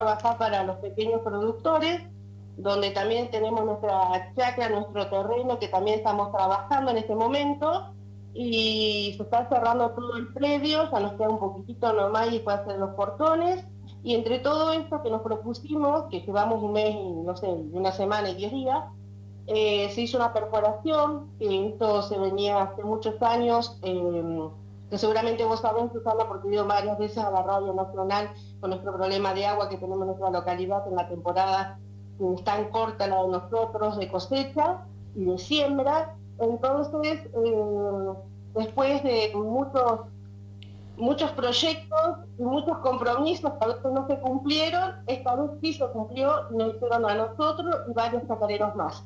trabajar para los pequeños productores, donde también tenemos nuestra chacra, nuestro terreno, que también estamos trabajando en este momento, y se está cerrando todo el predio, ya nos queda un poquitito nomás y puede hacer los portones, y entre todo esto que nos propusimos, que llevamos un mes, no sé, una semana y 10 días, se hizo una perforación, que esto se venía hace muchos años, que seguramente vos sabés, Susana, porque he ido varias veces a la Radio Nacional con nuestro problema de agua que tenemos en nuestra localidad en la temporada que es tan corta la de nosotros de cosecha y de siembra. Entonces, después de muchos proyectos y muchos compromisos que a veces no se cumplieron, esta vez sí se cumplió y nos hicieron a nosotros y varios chacareros más.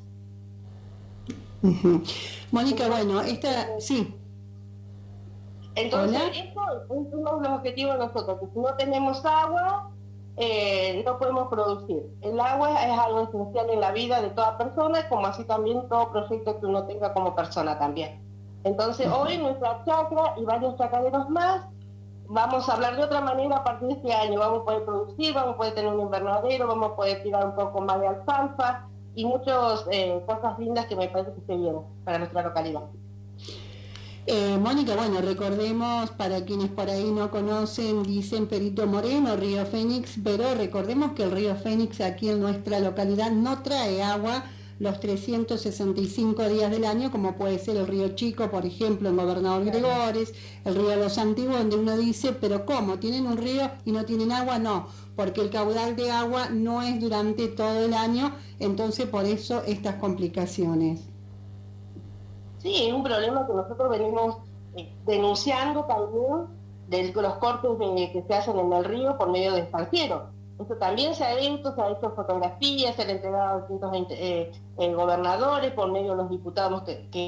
Mónica, bueno, esta, sí. Entonces, esto es uno de los objetivos de nosotros, que si no tenemos agua, no podemos producir. El agua es algo esencial en la vida de toda persona, como así también todo proyecto que uno tenga como persona también. Entonces, hoy nuestra chacra y varios chacareros más, vamos a hablar de otra manera a partir de este año. Vamos a poder producir, vamos a poder tener un invernadero, vamos a poder tirar un poco más de alfalfa y muchas cosas lindas que me parece que se vienen para nuestra localidad. Mónica, bueno, recordemos, para quienes por ahí no conocen, dicen Perito Moreno, Río Fénix, pero recordemos que el río Fénix aquí en nuestra localidad no trae agua los 365 días del año, como puede ser el río Chico, por ejemplo, en Gobernador Gregores, el río Los Antiguos, donde uno dice, pero ¿cómo? ¿Tienen un río y no tienen agua? No, porque el caudal de agua no es durante todo el año, entonces por eso estas complicaciones. Sí, es un problema que nosotros venimos denunciando también de los cortes que se hacen en el río por medio de estancieros. Esto también se ha hecho fotografías, se han entregado a distintos gobernadores por medio de los diputados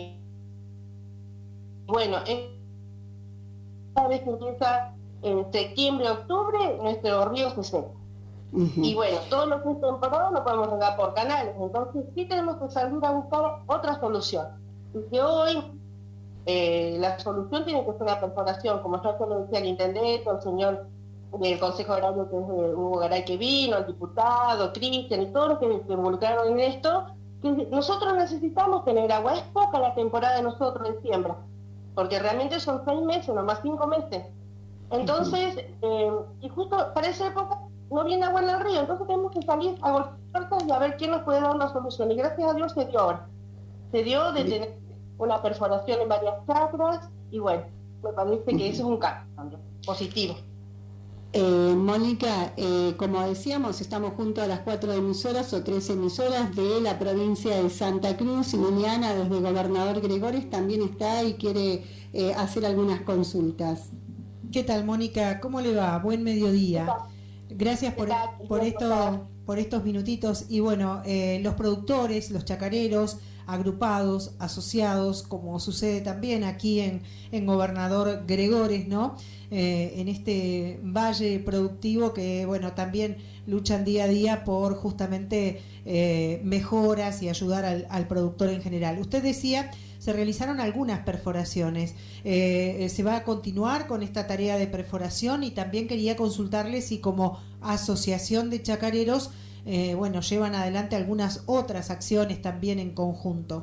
bueno, cada vez que empieza en septiembre, octubre, nuestro río se seca. Y bueno, todo lo que es temporada lo podemos regar por canales, entonces sí tenemos que salir a buscar otra solución. Y que hoy la solución tiene que ser una perforación, como ya se lo decía el intendente, el señor del Consejo Agrario, que es Hugo Garay, que vino, el diputado, Cristian y todos los que se involucraron en esto, que nosotros necesitamos tener agua. Es poca la temporada de nosotros de siembra, porque realmente son 6 meses, nomás 5 meses. Entonces, y justo para esa época no viene agua en el río, entonces tenemos que salir a golpear y a ver quién nos puede dar una solución. Y gracias a Dios se dio ahora. Se dio de tener una perforación en varias chacras y bueno, me parece que eso es un cambio positivo. Mónica, como decíamos, estamos junto a las 4 emisoras o 3 emisoras de la provincia de Santa Cruz, y Liliana desde Gobernador Gregores también está y quiere hacer algunas consultas. ¿Qué tal, Mónica? ¿Cómo le va? Buen mediodía. Gracias por estos minutitos. Y bueno, los productores, los chacareros, agrupados, asociados, como sucede también aquí en Gobernador Gregores, ¿no? En este valle productivo que, bueno, también luchan día a día por justamente mejoras y ayudar al productor en general. Usted decía, se realizaron algunas perforaciones. ¿Se va a continuar con esta tarea de perforación? Y también quería consultarle si como asociación de chacareros, bueno, llevan adelante algunas otras acciones también en conjunto.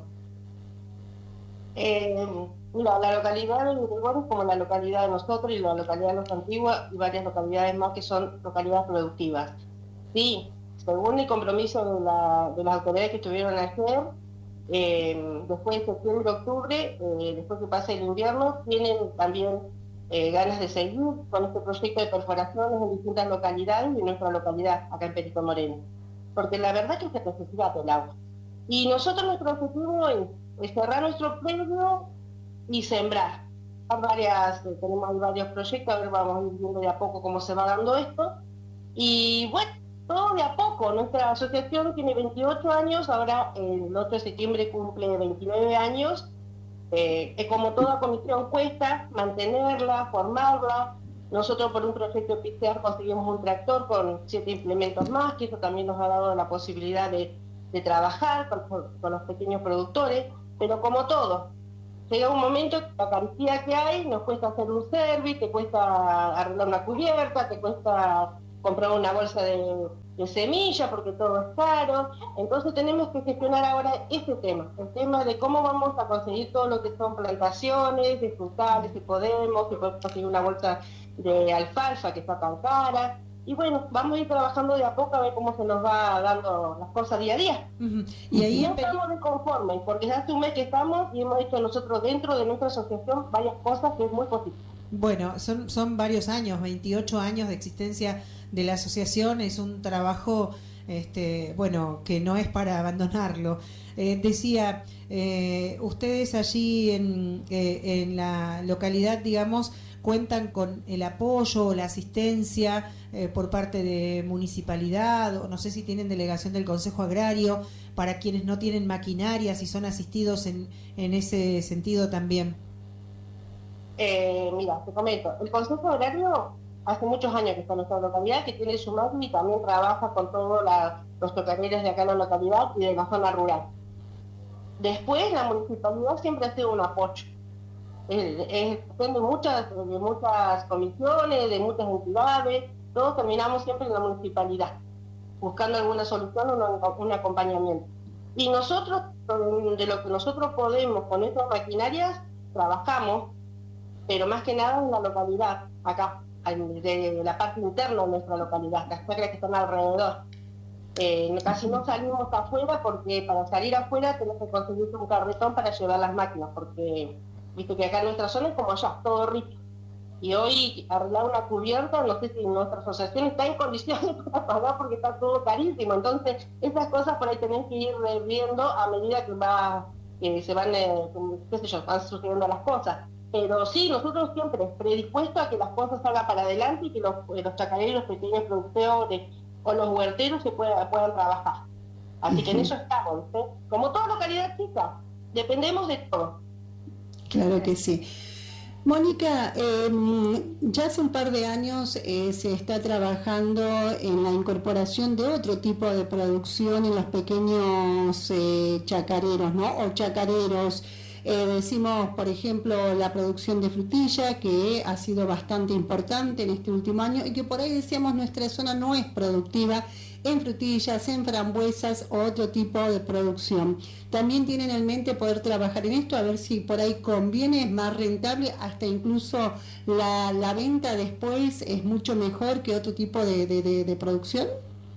Mira, la localidad de Gregores, como la localidad de nosotros y la localidad de Los Antiguos y varias localidades más que son localidades productivas. Sí, según el compromiso de las autoridades que estuvieron ayer, después de septiembre, octubre, después que pase el invierno, tienen también ganas de seguir con este proyecto de perforaciones en distintas localidades y en nuestra localidad, acá en Perito Moreno. Porque la verdad es que se necesita el agua. Y nosotros nuestro objetivo es cerrar nuestro predio y sembrar. Tenemos varios proyectos, a ver, vamos a ir viendo de a poco cómo se va dando esto. Y bueno, todo de a poco. Nuestra asociación tiene 28 años, ahora el 8 de septiembre cumple 29 años. Como toda comisión cuesta mantenerla, formarla. Nosotros por un proyecto PICEAR conseguimos un tractor con 7 implementos más, que eso también nos ha dado la posibilidad de trabajar con los pequeños productores, pero como todo, llega un momento que la cantidad que hay nos cuesta hacer un service, te cuesta arreglar una cubierta, te cuesta comprar una bolsa de semilla porque todo es caro. Entonces tenemos que gestionar ahora ese tema, el tema de cómo vamos a conseguir todo lo que son plantaciones de frutales, si podemos conseguir una bolsa de alfalfa que está tan cara. Y bueno, vamos a ir trabajando de a poco a ver cómo se nos va dando las cosas día a día. Y ahí no estamos desconformes, porque hace un mes que estamos y hemos hecho nosotros dentro de nuestra asociación varias cosas que es muy positivo. Bueno, son varios años, 28 años de existencia de la asociación, es un trabajo bueno, que no es para abandonarlo. Decía, ustedes allí en la localidad, digamos, cuentan con el apoyo o la asistencia por parte de municipalidad, o no sé si tienen delegación del Consejo Agrario, para quienes no tienen maquinaria, si son asistidos en ese sentido también. Mira, te comento, el Consejo Agrario hace muchos años que está en nuestra localidad, que tiene su máquina y también trabaja con todos los chocareros de acá en la localidad y de la zona rural. Después la municipalidad siempre ha sido un apoyo. Depende de muchas comisiones, de muchas entidades, todos terminamos siempre en la municipalidad, buscando alguna solución o un acompañamiento. Y nosotros, de lo que nosotros podemos con estas maquinarias, trabajamos, pero más que nada en la localidad, acá, de la parte interna de nuestra localidad, las chacras que están alrededor. Casi no salimos afuera porque para salir afuera tenemos que conseguir un carretón para llevar las máquinas, porque viste que acá en nuestra zona es como allá, todo rico. Y hoy arreglar una cubierta, no sé si nuestra asociación está en condiciones para pagar porque está todo carísimo. Entonces, esas cosas por ahí tenés que ir viendo a medida que se van, qué sé yo, van sucediendo las cosas. Pero sí, nosotros siempre predispuestos a que las cosas salgan para adelante y que los chacareros, los pequeños productores o los huerteros se puedan trabajar. Así que en eso estamos, ¿sí? Como toda localidad chica, dependemos de todo. Claro que sí. Mónica, ya hace un par de años se está trabajando en la incorporación de otro tipo de producción en los pequeños chacareros, ¿no? O chacareros. Decimos, por ejemplo, la producción de frutilla, que ha sido bastante importante en este último año y que por ahí decíamos nuestra zona no es productiva en frutillas, en frambuesas o otro tipo de producción. También tienen en mente poder trabajar en esto, a ver si por ahí conviene, es más rentable, hasta incluso la venta después es mucho mejor que otro tipo de producción.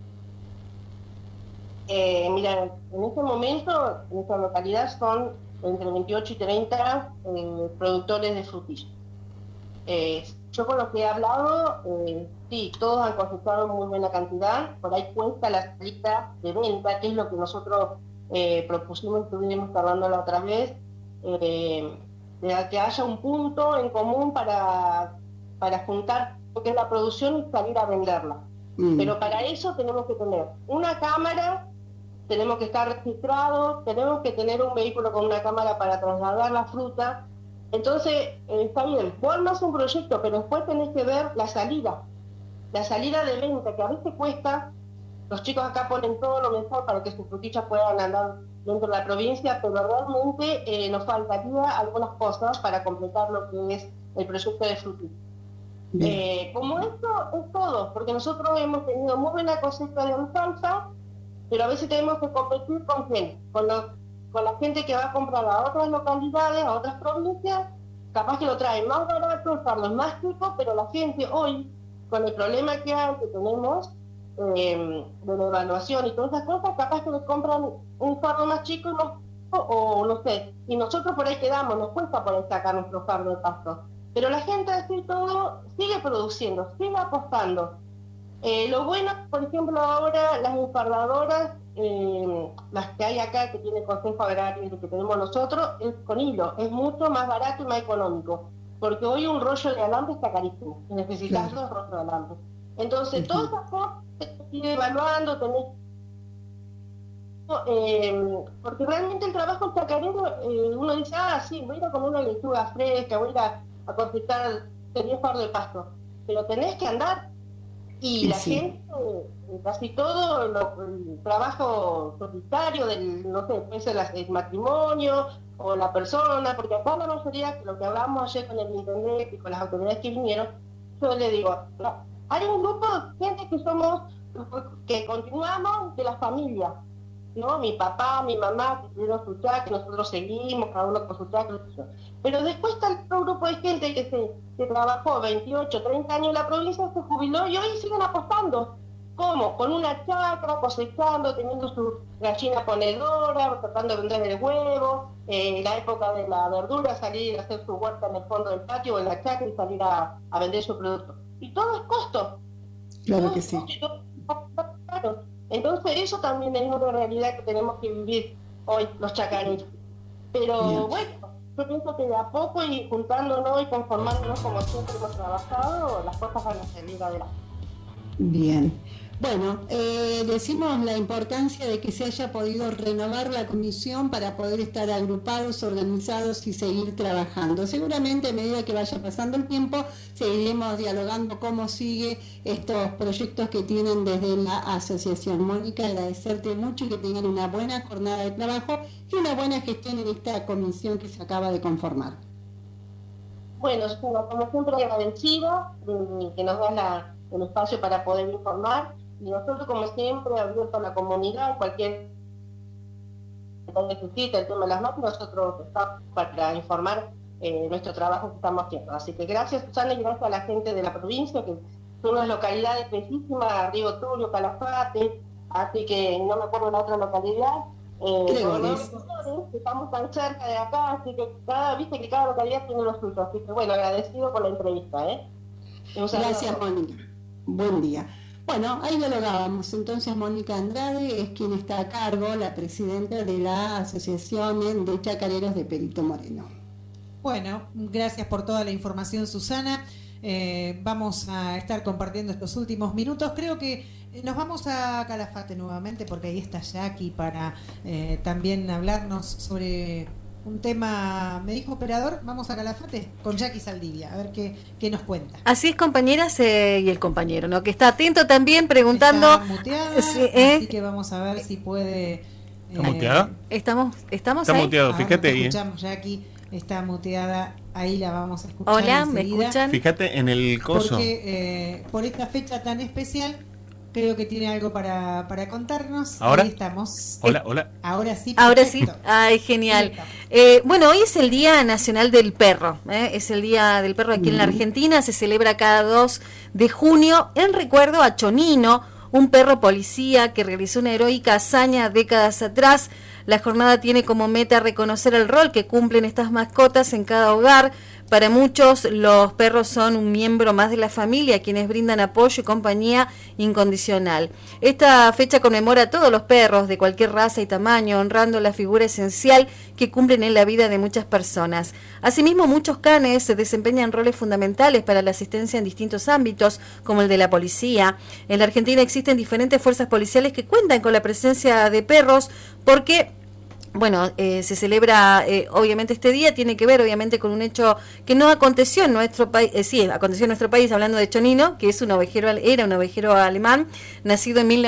Mira, en este momento, en nuestra localidad son entre 28 y 30 productores de frutillas. Yo con los que he hablado, sí, todos han cosechado muy buena cantidad, por ahí cuesta la salida de venta, que es lo que nosotros propusimos, estuvimos hablando la otra vez, de que haya un punto en común para juntar lo que es la producción y salir a venderla. Pero para eso tenemos que tener una cámara, tenemos que estar registrados, tenemos que tener un vehículo con una cámara para trasladar la fruta. Entonces, está bien, vos armás un proyecto, pero después tenés que ver la salida de venta, que a veces cuesta. Los chicos acá ponen todo lo mejor para que sus frutillas puedan andar dentro de la provincia, pero realmente nos faltaría algunas cosas para completar lo que es el proyecto de frutillas. Como esto es todo, porque nosotros hemos tenido muy buena cosecha de alfalfa, pero a veces tenemos que competir con quién, con la gente que va a comprar a otras localidades, a otras provincias, capaz que lo trae más barato, el fardo es más chico, pero la gente hoy, con el problema que tenemos de la evaluación y todas esas cosas, capaz que nos compran un fardo más chico o no sé, y nosotros por ahí quedamos, nos cuesta por ahí sacar nuestro fardo de pasto. Pero la gente así todo sigue produciendo, sigue apostando. Lo bueno, por ejemplo, ahora las enfardadoras, las que hay acá, que tiene el Consejo Agrario y que tenemos nosotros, es con hilo, es mucho más barato y más económico, porque hoy un rollo de alambre está carísimo, y necesitas dos rollos de alambre. Entonces, todas esas cosas se sigue evaluando, porque realmente el trabajo chacarero, uno dice, sí, voy a ir a comer una lechuga fresca, voy a ir a cosechar 10 par de pasto, pero tenés que andar. Y la gente, casi todo el trabajo solitario no sé, puede ser el matrimonio o la persona, porque acá la mayoría, lo que hablamos ayer con el intendente y con las autoridades que vinieron, yo le digo, no, Hay un grupo de gente que continuamos de la familia, ¿no? Mi papá, mi mamá, que tuvieron su chacra, nosotros seguimos, cada uno con su chacra. Pero después está otro grupo de gente que trabajó 28, 30 años en la provincia, se jubiló y hoy siguen apostando. ¿Cómo? Con una chacra, cosechando, teniendo su gallina ponedora, tratando de vender el huevo, la época de la verdura, salir a hacer su huerta en el fondo del patio o en la chacra y salir a vender su producto. Y todo es costo. Claro que sí. Claro. Entonces eso también es una realidad que tenemos que vivir hoy los chacareros. Pero Bien. bueno, yo pienso que de a poco y juntándonos y conformándonos como siempre hemos trabajado, las cosas van a salir adelante. Bien. Bueno, decimos la importancia de que se haya podido renovar la comisión para poder estar agrupados, organizados y seguir trabajando. Seguramente a medida que vaya pasando el tiempo seguiremos dialogando cómo sigue estos proyectos que tienen desde la asociación. Mónica, agradecerte mucho y que tengan una buena jornada de trabajo y una buena gestión en esta comisión que se acaba de conformar. Bueno, como siempre agradecida de que nos da el espacio para poder informar. Y nosotros, como siempre, abierto a la comunidad, cualquier que necesite el tema de las notas, nosotros estamos para informar nuestro trabajo que estamos haciendo. Así que gracias, Susana, y gracias a la gente de la provincia, que son unas localidades bellísimas, Río Turio, Calafate, así que no me acuerdo la otra localidad. Estamos tan cerca de acá, así que viste que cada localidad tiene lo suyo. Así que bueno, agradecido por la entrevista. Gracias, Mónica. Buen día. Bueno, ahí dialogábamos. Entonces, Mónica Andrade es quien está a cargo, la presidenta de la Asociación de Chacareros de Perito Moreno. Bueno, gracias por toda la información, Susana. Vamos a estar compartiendo estos últimos minutos. Creo que nos vamos a Calafate nuevamente porque ahí está Jackie para también hablarnos sobre un tema. Me dijo operador, vamos a Calafate con Jackie Saldivia, a ver qué nos cuenta. Así es, compañeras, y el compañero, ¿no? Que está atento también preguntando. Está muteada, así que vamos a ver si puede. ¿Está muteada? Estamos está ahí. Muteado, fíjate ahí. Escuchamos, Jackie, está muteada, ahí la vamos a escuchar. Hola, enseguida, ¿me escuchan? Fíjate en el coso. Porque por esta fecha tan especial, creo que tiene algo para contarnos. ¿Ahora? Ahí estamos. Hola. Ahora sí. Ahora sí. Perfecto. Ay, genial. Bueno, hoy es el Día Nacional del Perro. Es el Día del Perro aquí en la Argentina. Se celebra cada 2 de junio en recuerdo a Chonino, un perro policía que realizó una heroica hazaña décadas atrás. La jornada tiene como meta reconocer el rol que cumplen estas mascotas en cada hogar. Para muchos, los perros son un miembro más de la familia, quienes brindan apoyo y compañía incondicional. Esta fecha conmemora a todos los perros de cualquier raza y tamaño, honrando la figura esencial que cumplen en la vida de muchas personas. Asimismo, muchos canes se desempeñan roles fundamentales para la asistencia en distintos ámbitos, como el de la policía. En la Argentina existen diferentes fuerzas policiales que cuentan con la presencia de perros porque se celebra, obviamente este día tiene que ver obviamente con un hecho que no aconteció en nuestro país, aconteció en nuestro país, hablando de Chonino, que es era un ovejero alemán, nacido en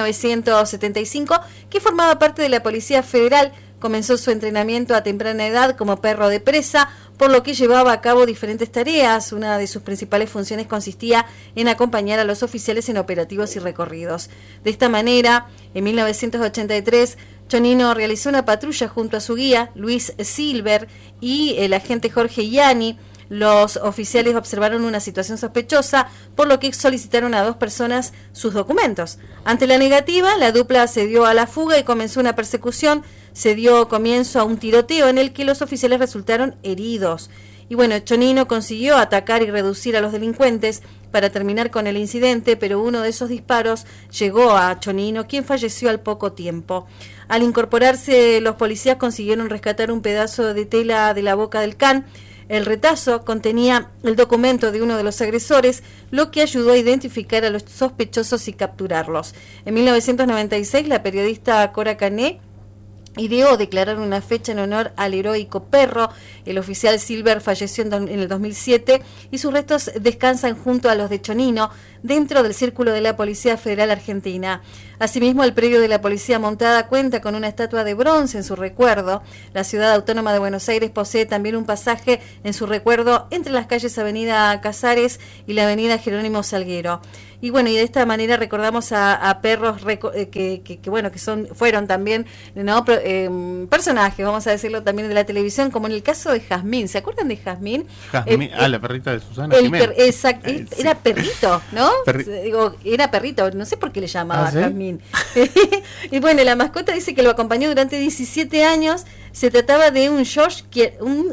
1975, que formaba parte de la Policía Federal. Comenzó su entrenamiento a temprana edad como perro de presa, por lo que llevaba a cabo diferentes tareas. Una de sus principales funciones consistía en acompañar a los oficiales en operativos y recorridos. De esta manera, en 1983, Chonino realizó una patrulla junto a su guía, Luis Silver, y el agente Jorge Ianni. Los oficiales observaron una situación sospechosa, por lo que solicitaron a 2 personas sus documentos. Ante la negativa, la dupla se dio a la fuga y comenzó una persecución. Se dio comienzo a un tiroteo en el que los oficiales resultaron heridos. Y Chonino consiguió atacar y reducir a los delincuentes para terminar con el incidente, pero uno de esos disparos llegó a Chonino, quien falleció al poco tiempo. Al incorporarse, los policías consiguieron rescatar un pedazo de tela de la boca del can. El retazo contenía el documento de uno de los agresores, lo que ayudó a identificar a los sospechosos y capturarlos. En 1996, la periodista Cora Cané ideó declarar una fecha en honor al heroico perro. El oficial Silver falleció en el 2007 y sus restos descansan junto a los de Chonino dentro del círculo de la Policía Federal Argentina. Asimismo, el predio de la Policía Montada cuenta con una estatua de bronce en su recuerdo. La Ciudad Autónoma de Buenos Aires posee también un pasaje en su recuerdo entre las calles Avenida Casares y la Avenida Jerónimo Salguero. y bueno, y de esta manera recordamos a perros que bueno, que fueron también, ¿no? Personajes, vamos a decirlo, también de la televisión, como en el caso de Jazmín. ¿Se acuerdan de Jazmín? Jazmín, la perrita de Susana Jiménez. Exacto, era perrito, ¿no? Digo, era perrito, no sé por qué le llamaba ¿sí? Jazmín. Y bueno, la mascota dice que lo acompañó durante 17 años. Se trataba de un Yorkshire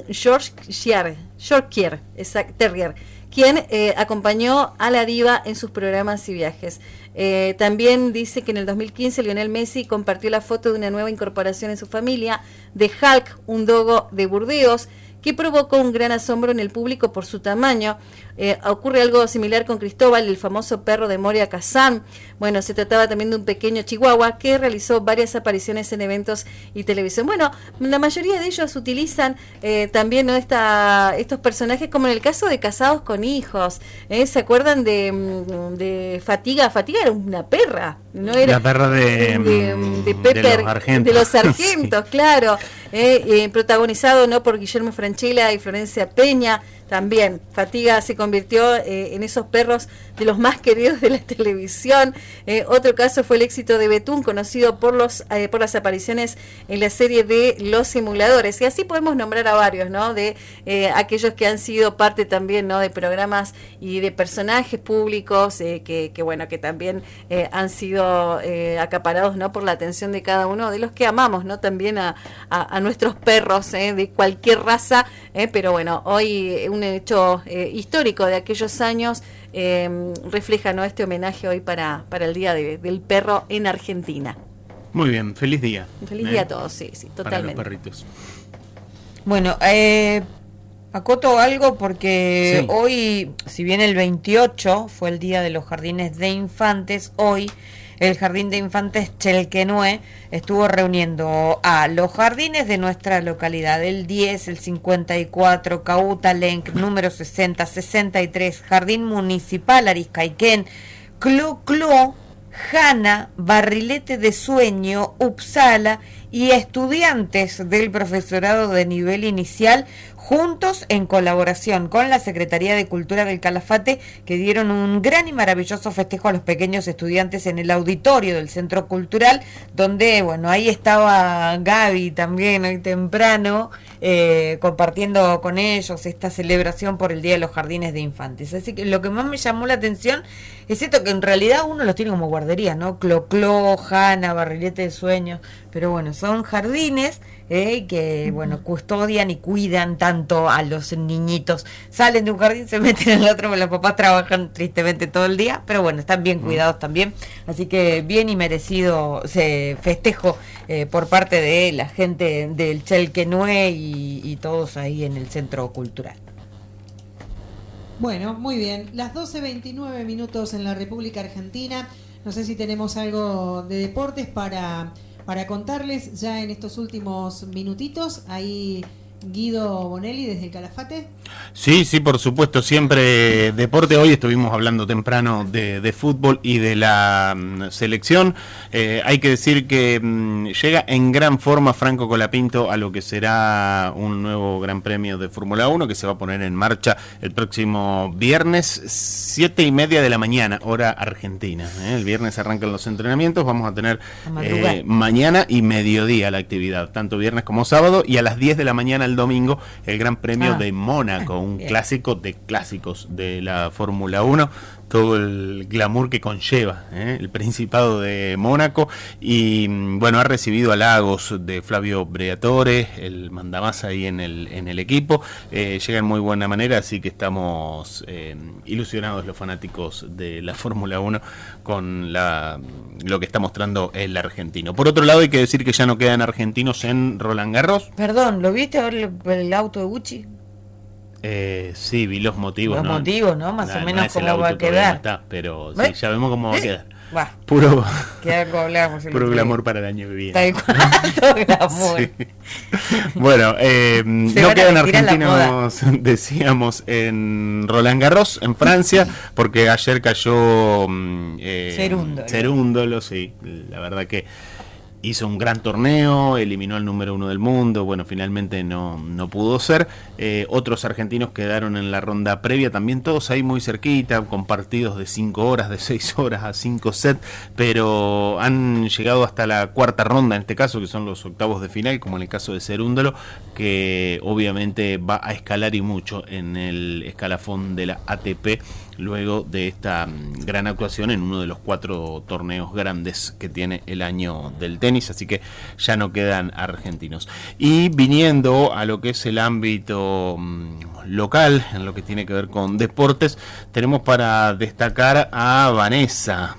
Terrier, quien acompañó a la diva en sus programas y viajes. También dice que en el 2015 Lionel Messi compartió la foto de una nueva incorporación en su familia, de Hulk, un dogo de Burdeos, que provocó un gran asombro en el público por su tamaño. Ocurre algo similar con Cristóbal, el famoso perro de Moria Kazan. Bueno, se trataba también de un pequeño chihuahua que realizó varias apariciones en eventos y televisión. Bueno, la mayoría de ellos utilizan también, ¿no? estos personajes, como en el caso de Casados con Hijos. ¿Se acuerdan de Fatiga? Fatiga era una perra, ¿no? Era la perra de Pepper, de los sargentos, sí. Claro. Protagonizado, ¿no?, por Guillermo Francella y Florencia Peña. También Fatiga se convirtió en esos perros de los más queridos de la televisión. Otro caso fue el éxito de Betún, conocido por las apariciones en la serie de Los Simuladores. Y así podemos nombrar a varios, ¿no?, de aquellos que han sido parte también, ¿no?, de programas y de personajes públicos que bueno, que también han sido acaparados, ¿no?, por la atención de cada uno de los que amamos, ¿no?, también a nuestros perros de cualquier raza, pero bueno, hoy un hecho histórico de aquellos años refleja, ¿no?, este homenaje hoy para el Día del Perro en Argentina. Muy bien, feliz día. Feliz día a todos, sí, totalmente. Para los perritos. Bueno, acoto algo porque sí. Hoy, si bien el 28 fue el Día de los Jardines de Infantes, hoy el Jardín de Infantes Chelquenué estuvo reuniendo a los jardines de nuestra localidad, el 10, el 54, Cautalenc, número 60, 63, Jardín Municipal Arizcaiquén, Clu, Jana, Barrilete de Sueño, Uppsala y estudiantes del profesorado de nivel inicial, juntos en colaboración con la Secretaría de Cultura del Calafate, que dieron un gran y maravilloso festejo a los pequeños estudiantes en el auditorio del Centro Cultural, donde, bueno, ahí estaba Gaby también hoy temprano, compartiendo con ellos esta celebración por el Día de los Jardines de Infantes. Así que lo que más me llamó la atención es esto, que en realidad uno los tiene como guardería, ¿no? Clo, Jana, Barrilete de Sueños, pero bueno, son jardines que, bueno, custodian y cuidan tanto a los niñitos. Salen de un jardín, se meten en el otro, los papás trabajan tristemente todo el día, pero bueno, están bien cuidados también, así que bien y merecido se festejo por parte de la gente del Chelquenué y todos ahí en el Centro Cultural. Bueno, muy bien, las 12:29 minutos en la República Argentina. No sé si tenemos algo de deportes para contarles ya en estos últimos minutitos. Ahí Guido Bonelli desde el Calafate. Sí, por supuesto, siempre deporte. Hoy estuvimos hablando temprano de fútbol y de la selección. Hay que decir que llega en gran forma Franco Colapinto a lo que será un nuevo Gran Premio de Fórmula 1 que se va a poner en marcha el próximo viernes, 7:30 de la mañana, hora argentina. El viernes arrancan los entrenamientos, vamos a tener mañana y mediodía la actividad, tanto viernes como sábado, y a las 10 de la mañana el domingo el Gran Premio de Mónaco, un clásico de clásicos de la Fórmula 1, todo el glamour que conlleva el Principado de Mónaco, y bueno, ha recibido halagos de Flavio Briatore, el mandamás ahí en el equipo. Llega en muy buena manera, así que estamos ilusionados los fanáticos de la Fórmula 1 con lo que está mostrando el argentino. Por otro lado, hay que decir que ya no quedan argentinos en Roland Garros. Perdón, ¿lo viste ahora el auto de Gucci? Sí, vi los motivos. Los motivos, ¿no? Más o menos cómo va a quedar. Está, pero sí, ya vemos cómo va a quedar. Puro glamour para el año que viene. Glamour. Sí. Bueno, no quedan argentinos, decíamos, en Roland Garros, en Francia, porque ayer cayó Cerúndolo, sí, la verdad que hizo un gran torneo, eliminó al número 1 del mundo, bueno, finalmente no pudo ser. Otros argentinos quedaron en la ronda previa, también todos ahí muy cerquita, con partidos de 5 horas, de 6 horas a 5 sets, pero han llegado hasta la cuarta ronda, en este caso, que son los octavos de final, como en el caso de Cerúndolo, que obviamente va a escalar y mucho en el escalafón de la ATP, luego de esta gran actuación en uno de los 4 torneos grandes que tiene el año del tenis, así que ya no quedan argentinos. Y viniendo a lo que es el ámbito local, en lo que tiene que ver con deportes, tenemos para destacar a Vanessa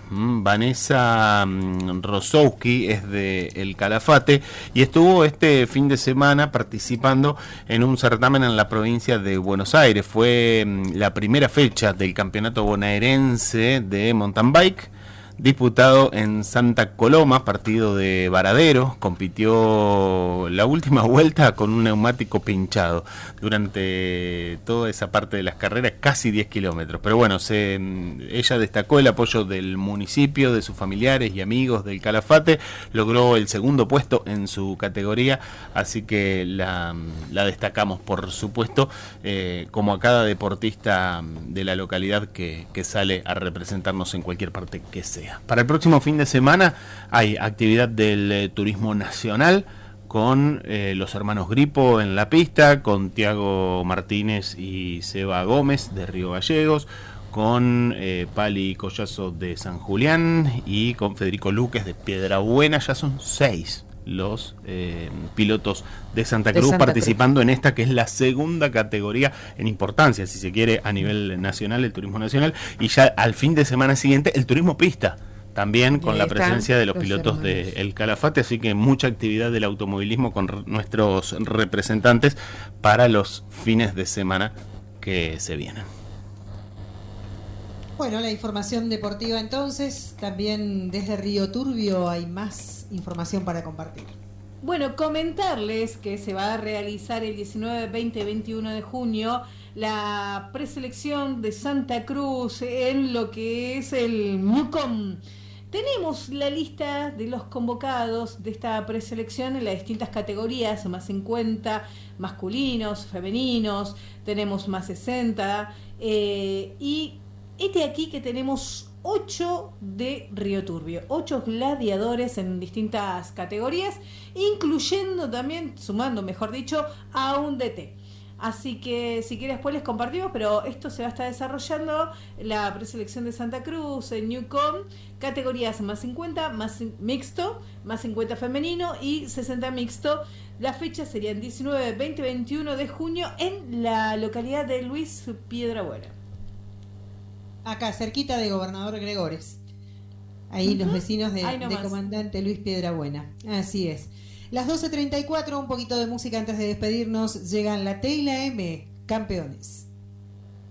Rosowski, es de El Calafate, y estuvo este fin de semana participando en un certamen en la provincia de Buenos Aires. Fue la primera fecha del campeonato bonaerense de mountain bike, disputado en Santa Coloma, partido de Varadero. Compitió la última vuelta con un neumático pinchado durante toda esa parte de las carreras, casi 10 kilómetros. Pero bueno, ella destacó el apoyo del municipio, de sus familiares y amigos del Calafate. Logró el segundo puesto en su categoría, así que la destacamos, por supuesto, como a cada deportista de la localidad que sale a representarnos en cualquier parte que sea. Para el próximo fin de semana hay actividad del turismo nacional con los hermanos Gripo en la pista, con Tiago Martínez y Seba Gómez de Río Gallegos, con Pali Collazo de San Julián y con Federico Luques de Piedrabuena. Ya son 6 los pilotos de Santa Cruz participando en esta, que es la segunda categoría en importancia, si se quiere, a nivel nacional, el turismo nacional, y ya al fin de semana siguiente el turismo pista, también con la presencia de los pilotos de El Calafate, así que mucha actividad del automovilismo con nuestros representantes para los fines de semana que se vienen. Bueno, la información deportiva entonces, también desde Río Turbio hay más información para compartir. Bueno, comentarles que se va a realizar el 19, 20 y 21 de junio la preselección de Santa Cruz en lo que es el MUCOM. Tenemos la lista de los convocados de esta preselección en las distintas categorías, más 50 masculinos, femeninos, tenemos más 60 y aquí que tenemos 8 de Río Turbio, 8 gladiadores en distintas categorías, incluyendo también, sumando mejor dicho, a un DT. Así que si quieres después les compartimos, pero esto se va a estar desarrollando la preselección de Santa Cruz en Newcom, categorías más 50, más mixto, más 50 femenino y 60 mixto. Las fechas serían 19, 20, 21 de junio en la localidad de Luis Piedrabuena. Acá, cerquita de Gobernador Gregores. Ahí los vecinos de Comandante Luis Piedrabuena. Así es. Las 12:34, un poquito de música antes de despedirnos. Llegan la T y la M, campeones.